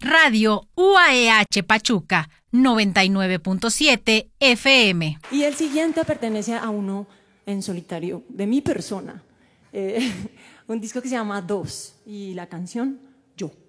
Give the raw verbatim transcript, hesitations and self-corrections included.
Radio U A E H Pachuca, noventa y nueve punto siete F M. Y el siguiente pertenece a uno en solitario, de mi persona. Eh, un disco que se llama Dos, y la canción Yo.